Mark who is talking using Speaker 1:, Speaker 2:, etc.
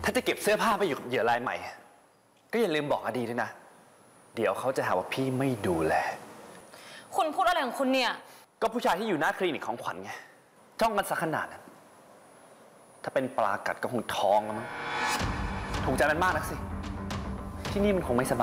Speaker 1: ถ้าจะเก็บเสื้อผ้าไปอยู่กับเหยื่อรายใหม่ก็อย่าลืมบอกอดีด้วยนะเดี๋ยวเขาจะหาว่าพี่ไม่ดูแล
Speaker 2: คุณพูดอะไรของคุณเนี่ย
Speaker 1: ก็ผู้ชายที่อยู่หน้าคลินิกของขวัญไงจ้องกันซะขนาดนั้นถ้าเป็นปลากัดก็คงท้องแล้วมั้งถูกใจมันมากนักสิที่นี่มันคงไม่สบาย